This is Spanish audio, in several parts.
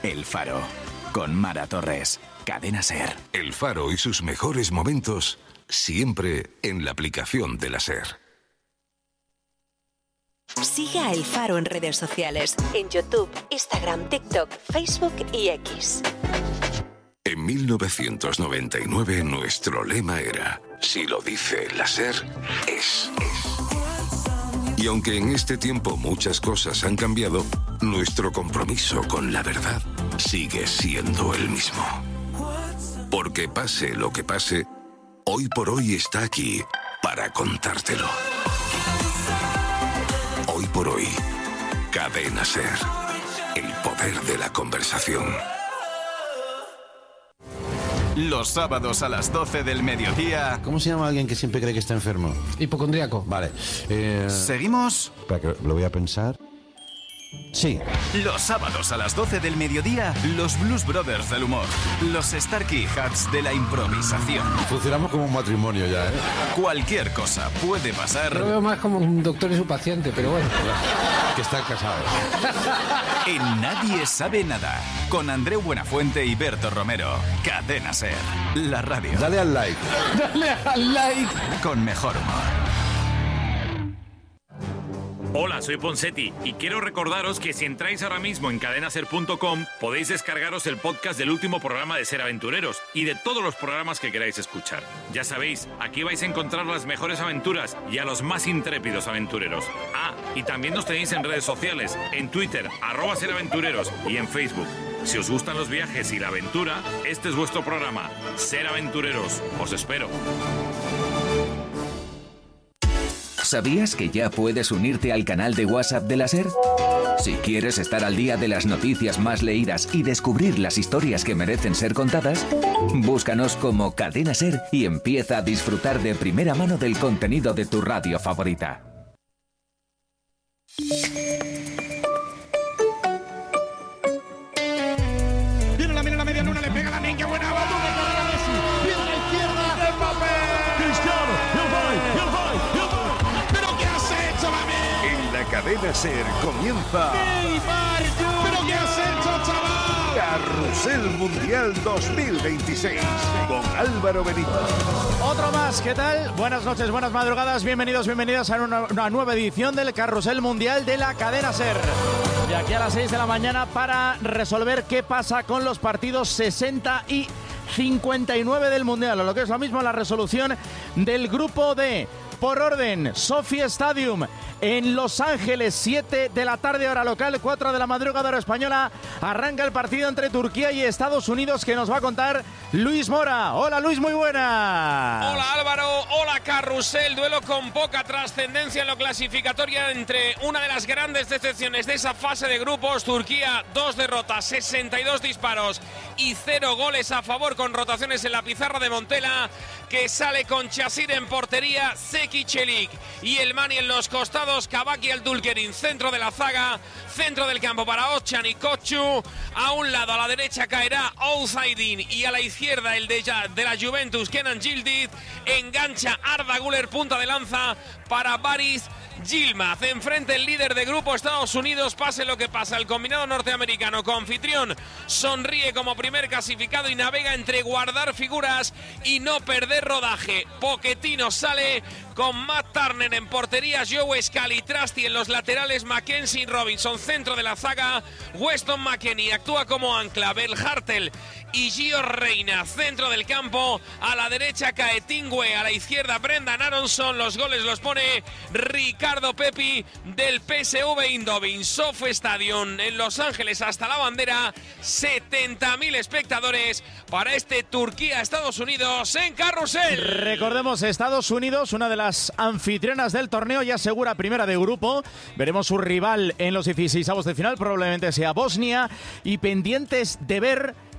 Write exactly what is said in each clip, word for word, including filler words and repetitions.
El Faro, con Mara Torres, Cadena SER. El Faro y sus mejores momentos, siempre en la aplicación de la SER. Sigue a El Faro en redes sociales, en YouTube, Instagram, TikTok, Facebook y X. En mil novecientos noventa y nueve nuestro lema era: si lo dice la SER, es. Y aunque en este tiempo muchas cosas han cambiado, nuestro compromiso con la verdad sigue siendo el mismo. Porque pase lo que pase, hoy por hoy está aquí para contártelo. Hoy por hoy, Cadena SER, el poder de la conversación. Los sábados a las doce del mediodía. ¿Cómo se llama alguien que siempre cree que está enfermo? Hipocondríaco. Vale. Eh... ¿Seguimos? Espera, que lo voy a pensar. Sí. Los sábados a las doce del mediodía, los Blues Brothers del humor. Los Starkey Hats de la improvisación. Funcionamos como un matrimonio ya, ¿eh? Cualquier cosa puede pasar. Lo veo más como un doctor y su paciente, pero bueno. Que están casados. En Nadie Sabe Nada, con Andreu Buenafuente y Berto Romero. Cadena SER, la radio. Dale al like. Dale al like. Con mejor humor. Hola, soy Ponsetti y quiero recordaros que si entráis ahora mismo en cadena ser punto com podéis descargaros el podcast del último programa de Ser Aventureros y de todos los programas que queráis escuchar. Ya sabéis, aquí vais a encontrar las mejores aventuras y a los más intrépidos aventureros. Ah, y también nos tenéis en redes sociales, en Twitter, arroba Ser Aventureros, y en Facebook. Si os gustan los viajes y la aventura, este es vuestro programa, Ser Aventureros. Os espero. ¿Sabías que ya puedes unirte al canal de WhatsApp de la SER? Si quieres estar al día de las noticias más leídas y descubrir las historias que merecen ser contadas, búscanos como Cadena SER y empieza a disfrutar de primera mano del contenido de tu radio favorita. Viene la, viene la media luna, le pega la men, qué buena batuta, carrera Messi. Viene a la izquierda, el papel. Cristiano, el voy, el voy, el voy. ¿Pero qué has hecho, mami? En la Cadena SER comienza Neymar, ¿pero qué has hecho, chaval? Carrusel Mundial dos mil veintiséis con Álvaro Benito. Otro más, ¿qué tal? Buenas noches, buenas madrugadas, bienvenidos, bienvenidas a una, una nueva edición del Carrusel Mundial de la Cadena SER. Y aquí a las seis de la mañana para resolver qué pasa con los partidos sesenta y cincuenta y nueve del Mundial, o lo que es lo mismo la resolución del grupo D. Por orden, Sophie Stadium en Los Ángeles, siete de la tarde hora local, cuatro de la madrugada hora española. Arranca el partido entre Turquía y Estados Unidos que nos va a contar Luis Mora. Hola Luis, muy buena. Hola Álvaro, hola Carrusel, duelo con poca trascendencia en lo clasificatorio entre una de las grandes decepciones de esa fase de grupos, Turquía, dos derrotas, sesenta y dos disparos y cero goles a favor con rotaciones en la pizarra de Montella, que sale con Chasir en portería, Zeki Çelik y el Mani en los costados, Kabak y el Dulkerin, centro de la zaga, centro del campo para Ochan y Kochu, a un lado a la derecha caerá Oğuzhan y a la izquierda el de, de la Juventus, Kenan Yildiz, engancha Arda Güler, punta de lanza para Baris Yilmaz. Enfrente el líder de grupo Estados Unidos, pase lo que pasa, el combinado norteamericano coanfitrión sonríe como primer clasificado y navega entre guardar figuras y no perder rodaje. Pochettino sale con Matt Turner en portería, Joe Scalitrasti en los laterales, Mackenzie Robinson, centro de la zaga, Weston McKennie actúa como ancla, Belhartel y Gio Reina, centro del campo, a la derecha cae Tingwe, a la izquierda Brendan Aronson, los goles los pone Ricardo Pepi del P S V Eindhoven. Sophie Stadium en Los Ángeles hasta la bandera, setenta mil espectadores para este Turquía-Estados Unidos en Carrusel. Recordemos, Estados Unidos, una de las anfitrionas del torneo, ya asegura primera de grupo. Veremos su rival en los dieciseisavos de final, probablemente sea Bosnia, y pendientes de ver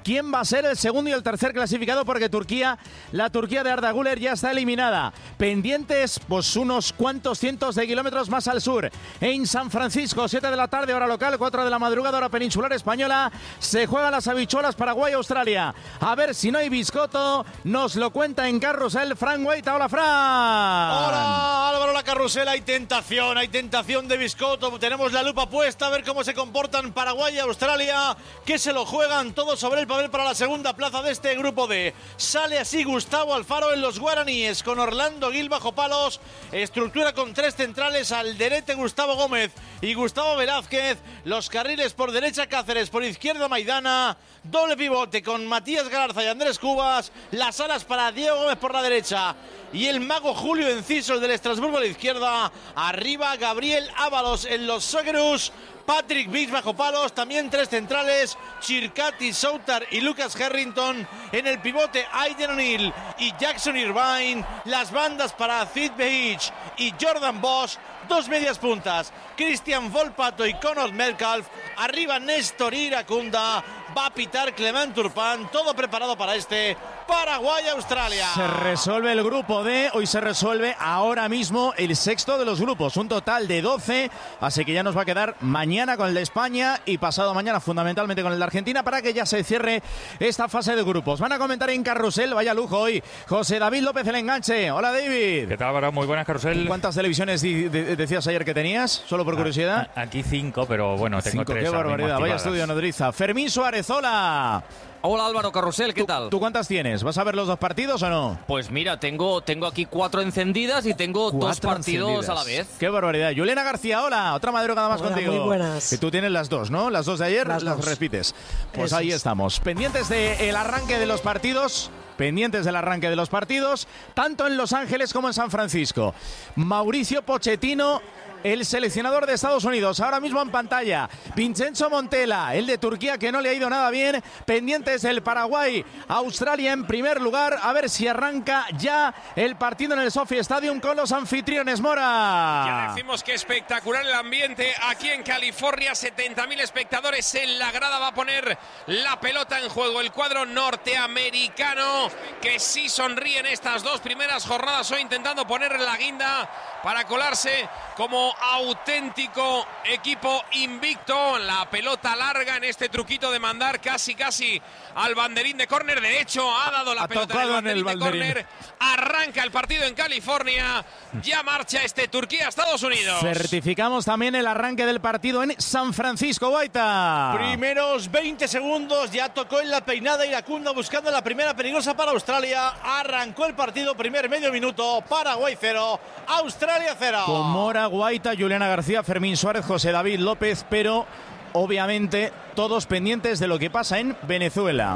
quién va a ser el segundo y el tercer clasificado, porque Turquía, la Turquía de Arda Güler ya está eliminada. Pendientes, pues unos cuantos cientos de kilómetros más al sur. En San Francisco, siete de la tarde, hora local, cuatro de la madrugada, hora peninsular española, se juegan las habichuelas Paraguay-Australia. A ver si no hay biscoto, nos lo cuenta en Carrusel Fran Guaita. Hola, Fran. Hola, Álvaro, la Carrusel. Hay tentación, hay tentación de biscoto. Tenemos la lupa puesta a ver cómo se comportan Paraguay y Australia, que se lo juegan todo sobre el papel para la segunda plaza de este grupo D. Sale así Gustavo Alfaro en los guaraníes, con Orlando Gil bajo palos, estructura con tres centrales, Alderete, Gustavo Gómez y Gustavo Velázquez, los carriles por derecha Cáceres, por izquierda Maidana, doble pivote con Matías Galarza y Andrés Cubas, las alas para Diego Gómez por la derecha y el mago Julio Enciso, el del Estrasburgo, a la izquierda. Arriba Gabriel Ábalos en los Socceroos, Patrick Beach bajo palos, también tres centrales, Chircati, Soutar y Lucas Harrington. En el pivote Aiden O'Neill y Jackson Irvine, las bandas para Sid Beach y Jordan Bosch, dos medias puntas, Christian Volpato y Conor Metcalf. Arriba Néstor Iracunda, va a pitar Clement Turpin, todo preparado para este Paraguay-Australia. Se resuelve el grupo D, hoy se resuelve ahora mismo el sexto de los grupos, un total de doce, así que ya nos va a quedar mañana con el de España y pasado mañana fundamentalmente con el de Argentina para que ya se cierre esta fase de grupos. Van a comentar en Carrusel, vaya lujo hoy, José David López el enganche. Hola, David. ¿Qué tal, Álvaro? Muy buenas, Carrusel. ¿Cuántas televisiones di- de- decías ayer que tenías? Solo por curiosidad. A- aquí cinco, pero bueno, tengo Cinco, tres. qué ahora mismo barbaridad, vaya activadas. estudio nodriza. Fermín Suárez, hola. Hola, Álvaro Carrusel, ¿qué tal? ¿Tú cuántas tienes? ¿Vas a ver los dos partidos o no? Pues mira, tengo, tengo aquí cuatro encendidas y tengo dos Cuatro partidos encendidas. a la vez. Qué barbaridad. Juliana García, hola. Otra madrugada más Hola, contigo. muy buenas. Que tú tienes las dos, ¿no? Las dos de ayer Las las dos. repites. Pues Eso ahí es. estamos. Pendientes del arranque de los partidos. Pendientes del arranque de los partidos, tanto en Los Ángeles como en San Francisco. Mauricio Pochettino, el seleccionador de Estados Unidos, ahora mismo en pantalla. Vincenzo Montella, el de Turquía, que no le ha ido nada bien. Pendientes del Paraguay, Australia en primer lugar. A ver si arranca ya el partido en el SoFi Stadium con los anfitriones. Mora. Ya decimos que espectacular el ambiente aquí en California, setenta mil espectadores en la grada. Va a poner la pelota en juego el cuadro norteamericano, que sí sonríe en estas dos primeras jornadas, hoy intentando poner la guinda para colarse como auténtico equipo invicto. La pelota larga en este truquito de mandar casi casi al banderín de córner. De hecho, ha dado la Ha pelota tocado en el en el banderín de banderín. córner. Arranca el partido en California. Ya marcha este Turquía-Estados Unidos. Certificamos también el arranque del partido en San Francisco, Guaita. Primeros veinte segundos, ya tocó en la peinada Iracunda buscando la primera peligrosa para Australia. Arrancó el partido, primer medio minuto, Paraguay cero, Australia cero. Con Mora, Guaita, Juliana García, Fermín Suárez, José David López, pero obviamente todos pendientes de lo que pasa en Venezuela.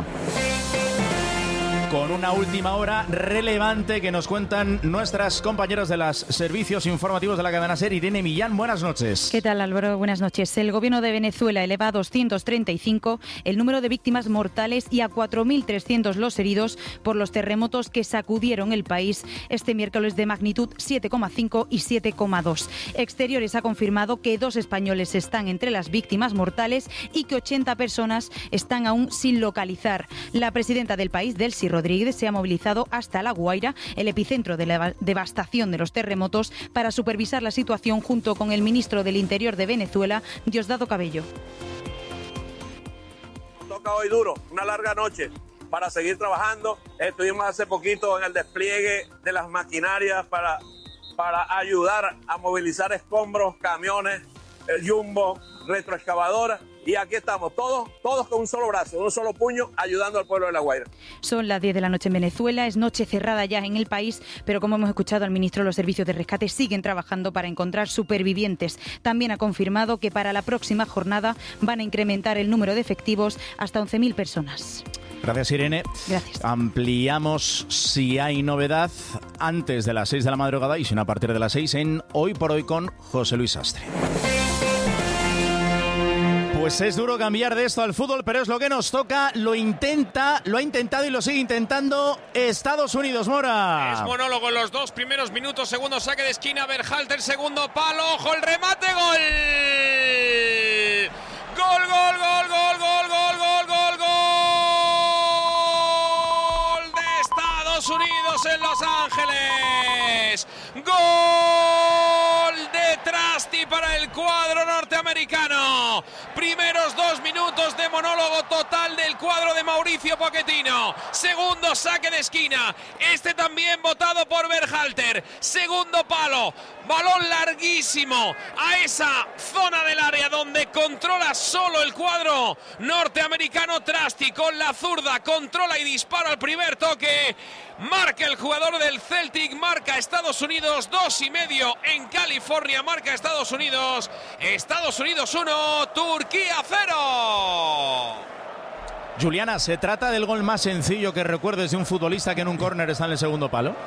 Con una última hora relevante que nos cuentan nuestras compañeras de los servicios informativos de la cadena SER. Irene Millán, buenas noches. ¿Qué tal, Álvaro? Buenas noches. El gobierno de Venezuela eleva a doscientos treinta y cinco el número de víctimas mortales y a cuatro mil trescientos los heridos por los terremotos que sacudieron el país este miércoles de magnitud siete coma cinco y siete coma dos. Exteriores ha confirmado que dos españoles están entre las víctimas mortales y que ochenta personas están aún sin localizar. La presidenta del país, Delcy Rodríguez, se ha movilizado hasta La Guaira, el epicentro de la devastación de los terremotos, para supervisar la situación junto con el ministro del Interior de Venezuela, Diosdado Cabello. Toca hoy duro, una larga noche para seguir trabajando. Estuvimos hace poquito en el despliegue de las maquinarias para, para ayudar a movilizar escombros, camiones, el jumbo, retroexcavadora. Y aquí estamos, todos, todos con un solo brazo, un solo puño, ayudando al pueblo de La Guaira. Son las diez de la noche en Venezuela, es noche cerrada ya en el país, pero como hemos escuchado al ministro, los servicios de rescate siguen trabajando para encontrar supervivientes. También ha confirmado que para la próxima jornada van a incrementar el número de efectivos hasta once mil personas. Gracias, Irene. Gracias. Ampliamos, si hay novedad, antes de las seis de la madrugada y si no a partir de las seis en Hoy por Hoy con José Luis Sastre. Pues es duro cambiar de esto al fútbol, pero es lo que nos toca. Lo intenta, lo ha intentado y lo sigue intentando Estados Unidos, Mora. Es monólogo en los dos primeros minutos, segundo saque de esquina, Berhalter, segundo palo, ojo el remate, gol. Gol, gol, gol, gol, gol, gol, gol, gol, gol. Estados Unidos en Los Ángeles. Gol de Trusty para el cuadro norteamericano. Primeros dos minutos de monólogo total del cuadro de Mauricio Pochettino. Segundo saque de esquina. Este también votado por Berhalter. Segundo palo. Balón larguísimo a esa zona del área donde controla solo el cuadro norteamericano. Trusty con la zurda controla y dispara al primer toque. Marca el jugador del Celtic, marca Estados Unidos, dos y medio en California, marca Estados Unidos. Estados Unidos uno, Turquía cero. Juliana, ¿se trata del gol más sencillo que recuerdes de un futbolista que en un córner está en el segundo palo?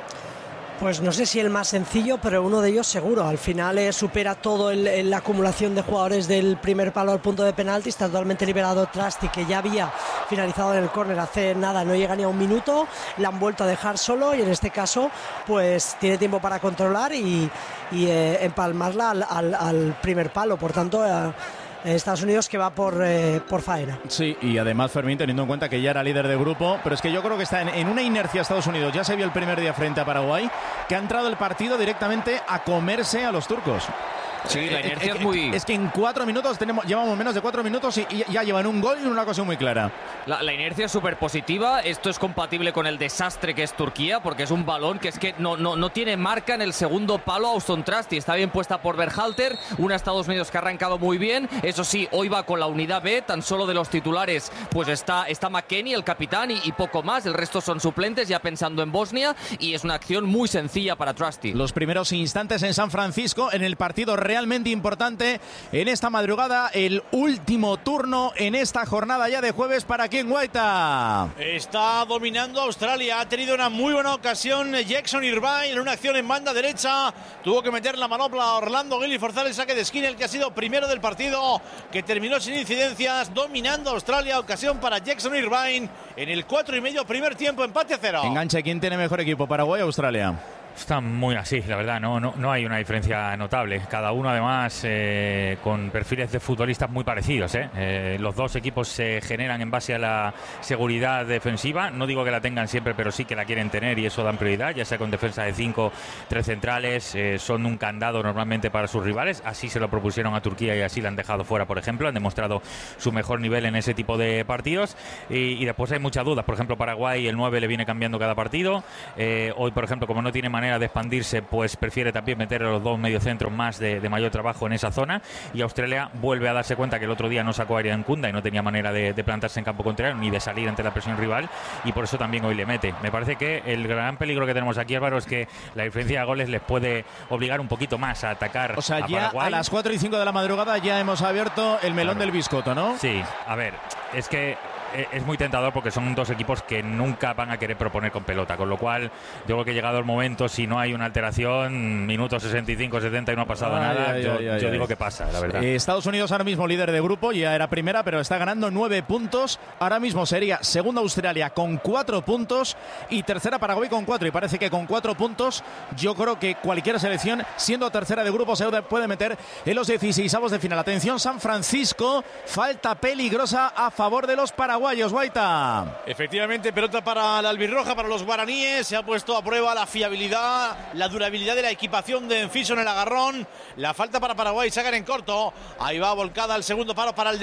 Pues no sé si el más sencillo, pero uno de ellos seguro. Al final eh, supera todo el, el, la acumulación de jugadores del primer palo al punto de penalti. Está totalmente liberado Trusty, que ya había finalizado en el córner hace nada, no llega ni a un minuto. Le han vuelto a dejar solo y en este caso pues tiene tiempo para controlar y, y eh, empalmarla al, al, al primer palo. Por tanto... Eh, Estados Unidos que va por, eh, por faena. Sí, y además Fermín, teniendo en cuenta que ya era líder de grupo, pero es que yo creo que está en, en una inercia Estados Unidos. Ya se vio el primer día frente a Paraguay, que ha entrado el partido directamente a comerse a los turcos. Sí, la inercia eh, es muy... Es que en cuatro minutos, tenemos, llevamos menos de cuatro minutos y, y ya llevan un gol y una cosa muy clara. La, la inercia es súper positiva. Esto es compatible con el desastre que es Turquía, porque es un balón que es que no, no, no tiene marca en el segundo palo. Auston Trusty está bien puesta por Berhalter. Una Estados Unidos que ha arrancado muy bien. Eso sí, hoy va con la unidad B. Tan solo de los titulares, pues está, está McKennie, el capitán, y, y poco más. El resto son suplentes, ya pensando en Bosnia. Y es una acción muy sencilla para Trusty. Los primeros instantes en San Francisco, en el partido realmente importante en esta madrugada, el último turno en esta jornada ya de jueves para Ken Guaita. Está dominando Australia, ha tenido una muy buena ocasión Jackson Irvine en una acción en banda derecha, tuvo que meter la manopla a Orlando Gil y forzar el saque de esquina, el que ha sido primero del partido, que terminó sin incidencias, dominando Australia. Ocasión para Jackson Irvine en el cuatro y medio, primer tiempo, empate a cero. Enganche, ¿quién tiene mejor equipo, Paraguay o Australia? Está muy así, la verdad, no, no, no hay una diferencia notable. Cada uno además eh, con perfiles de futbolistas muy parecidos. ¿eh? Eh, los dos equipos se generan en base a la seguridad defensiva. No digo que la tengan siempre, pero sí que la quieren tener y eso dan prioridad, ya sea con defensa de cinco, tres centrales. Eh, son un candado normalmente para sus rivales. Así se lo propusieron a Turquía y así la han dejado fuera, por ejemplo. Han demostrado su mejor nivel en ese tipo de partidos. Y, y después hay muchas dudas. Por ejemplo, Paraguay, el nueve le viene cambiando cada partido. Eh, hoy, por ejemplo, como no tiene manera de expandirse, pues prefiere también meter a los dos mediocentros más de, de mayor trabajo en esa zona. Y Australia vuelve a darse cuenta que el otro día no sacó a Arian Kunda y no tenía manera de, de plantarse en campo contrario ni de salir ante la presión rival, y por eso también hoy le mete. Me parece que el gran peligro que tenemos aquí, Álvaro, es que la diferencia de goles les puede obligar un poquito más a atacar. O sea, a ya Paraguay. A las cuatro y cinco de la madrugada ya hemos abierto el melón Claro. del biscotto, ¿no? Sí, a ver, es que es muy tentador porque son dos equipos que nunca van a querer proponer con pelota, con lo cual yo creo que llegado el momento, si no hay una alteración, minutos sesenta y cinco, setenta y no ha pasado Ay, nada, ay, yo, ay, ay, yo ay. digo que pasa, la verdad. Eh, Estados Unidos ahora mismo líder de grupo, ya era primera, pero está ganando nueve puntos. Ahora mismo sería segunda Australia con cuatro puntos y tercera Paraguay con cuatro. Y parece que con cuatro puntos yo creo que cualquier selección, siendo tercera de grupo, se puede meter en los dieciseisavos de final. Atención, San Francisco, falta peligrosa a favor de los paraguayos, Guaita. Efectivamente, pelota para la albirroja, para los guaraníes. Se ha puesto a prueba la fiabilidad, la durabilidad de la equipación de Enfiso en el agarrón. La falta para Paraguay, sacan en corto. Ahí va volcada el segundo paro para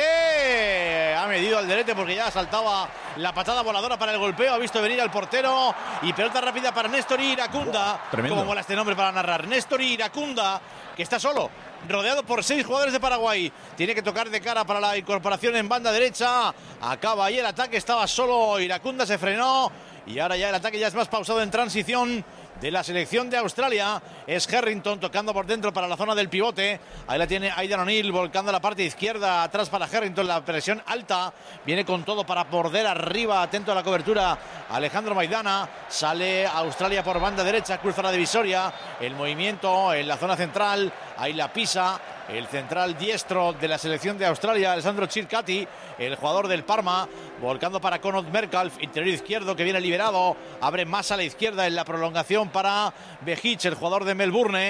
Alderete. Ha medido Alderete porque ya saltaba la patada voladora para el golpeo. Ha visto venir al portero. Y pelota rápida para Néstor Iracunda. Tremendo. Como mola este nombre para narrar. Néstor Iracunda, que está solo, rodeado por seis jugadores de Paraguay. Tiene que tocar de cara para la incorporación en banda derecha. Acaba ahí el ataque, estaba solo Iracunda, se frenó. Y ahora ya el ataque ya es más pausado en transición de la selección de Australia. Es Harrington tocando por dentro para la zona del pivote. Ahí la tiene Aidan O'Neill volcando la parte izquierda. Atrás para Harrington, la presión alta. Viene con todo para border arriba. Atento a la cobertura Alejandro Maidana. Sale Australia por banda derecha. Cruza la divisoria. El movimiento en la zona central. Ahí la pisa el central diestro de la selección de Australia, Alessandro Circati, el jugador del Parma, volcando para Conor Metcalf, interior izquierdo que viene liberado, abre más a la izquierda en la prolongación para Behic, el jugador de Melbourne.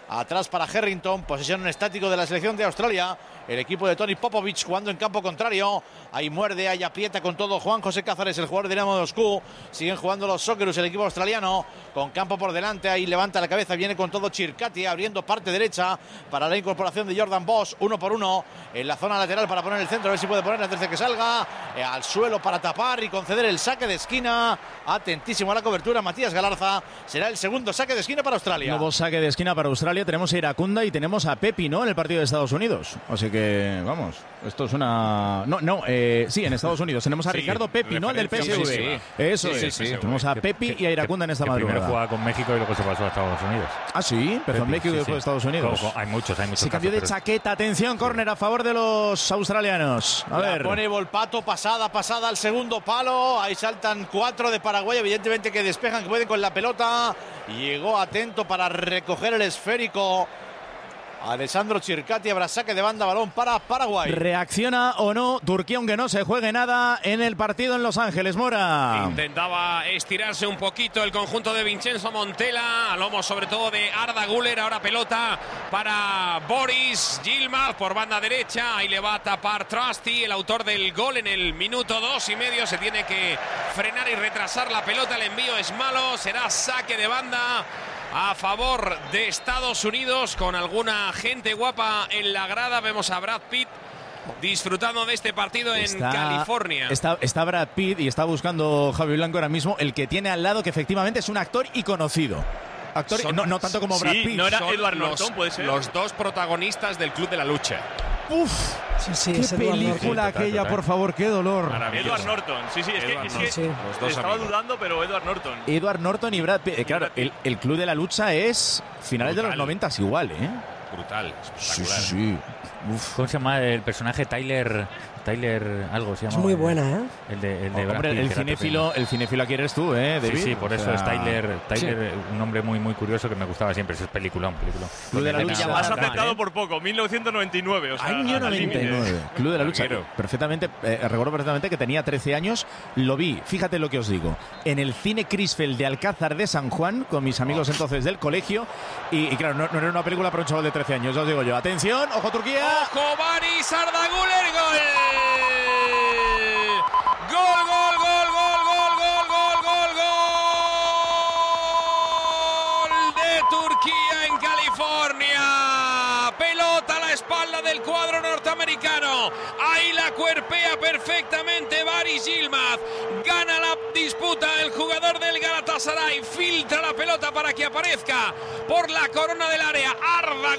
Atrás para Harrington, posesión en estático de la selección de Australia. El equipo de Tony Popovich jugando en campo contrario. Ahí muerde, ahí aprieta con todo Juan José Cázares, el jugador de Dinamo de Moscú. Siguen jugando los Socceroos, el equipo australiano, con campo por delante. Ahí levanta la cabeza, viene con todo Chircati, abriendo parte derecha para la incorporación de Jordan Bosch. Uno por uno en la zona lateral para poner el centro. A ver si puede poner antes de que salga. Eh, al suelo para tapar y conceder el saque de esquina. Atentísimo a la cobertura Matías Galarza. Será el segundo saque de esquina para Australia. Nuevo saque de esquina para Australia. Tenemos a Iracunda y tenemos a Pepi, ¿no? En el partido de Estados Unidos. Así que, vamos, esto es una... No, no, eh, sí, en Estados Unidos. Tenemos a sí, Ricardo Pepi, ¿no? El del P S V. Sí, sí. Eso sí, es. Sí, sí, tenemos a Pepi que, y a Iracunda en esta que madrugada. Primero jugaba con México y luego se pasó a Estados Unidos. Ah, sí, empezó en México y después a Estados Unidos. Hay muchos, hay muchos. Se cambió de pero... chaqueta. Atención, córner a favor de los australianos. A La ver. pone Volpato, pasada, pasada al segundo palo. Ahí saltan cuatro de Paraguay, evidentemente que despejan, que pueden con la pelota. Llegó atento para recoger el esférico Alessandro Chircati. Habrá saque de banda, balón para Paraguay. ¿Reacciona o no Turquía, aunque no se juegue nada en el partido en Los Ángeles? Mora. Intentaba estirarse un poquito el conjunto de Vincenzo Montella, a lomo sobre todo de Arda Güler. Ahora pelota para Boris Yilmaz por banda derecha. Ahí le va a tapar Trusty, el autor del gol en el minuto dos y medio. Se tiene que frenar y retrasar la pelota. El envío es malo. Será saque de banda a favor de Estados Unidos, con alguna gente guapa en la grada. Vemos a Brad Pitt disfrutando de este partido en está, California. Está, está Brad Pitt y está buscando Javi Blanco ahora mismo el que tiene al lado, que efectivamente es un actor y conocido. Actor, Son, no, no tanto como Brad sí, Pitt. No era Son Edward los, Norton, puede ser. Los dos protagonistas del Club de la Lucha. Uf, sí, sí, qué película Norton. aquella, por favor, qué dolor. Edward Norton, sí, sí, es Edward que, es Norton. que Sí. Los dos estaba amigos. dudando, pero Edward Norton. Edward Norton y Brad Pitt. Eh, claro, el, el Club de la Lucha es finales Brutal. de los noventas igual, ¿eh? Brutal, Sí, espectacular. sí, sí. Uf. ¿Cómo se llama el personaje? Tyler... Tyler algo se llama. Es muy buena, ¿eh? El de, el de Oh, Brad hombre, Pitt, el que era cinéfilo, el cinéfilo aquí eres tú, ¿eh, David? Sí, sí, por O eso sea, es Tyler, Tyler sí. un nombre muy muy curioso que me gustaba siempre. Eso es peliculón, peliculón. Club de la Con Lucha. Elena Has Bonham acertado Carter, por poco, mil novecientos noventa y nueve. O sea, Año al noventa y nueve. límite. Club de la Lucha. Larguero. Perfectamente, eh, recuerdo perfectamente que tenía trece años. Lo vi, fíjate lo que os digo, en el cine Crisfeld de Alcázar de San Juan, con mis amigos entonces del colegio. Y, y claro, no, no era una película para un chaval de trece años, ya os digo yo. Atención, ojo Turquía. ¡Ojo, Baris Arda Güler! ¡Gol! ¡Gol, gol, gol, gol, gol, gol, gol, gol, gol! De Turquía en California. Pelota a la espalda del cuadro norteamericano. Ahí la cuerpea perfectamente Baris Yilmaz. Gana la disputa el jugador del Galatasaray. Filtra la pelota para que aparezca por la corona del área Arda